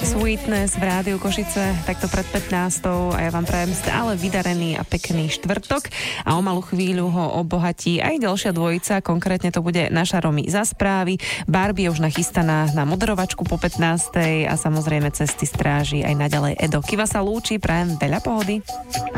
Sweetness v Rádiu Košice takto pred 15. a ja vám prajem stále vydarený a pekný štvrtok a o malú chvíľu ho obohatí aj ďalšia dvojica, konkrétne to bude naša Romy za správy. Barbie je už nachystaná na moderovačku po 15. a samozrejme cesty stráži aj naďalej Edo. Kiva sa lúči, prajem veľa pohody.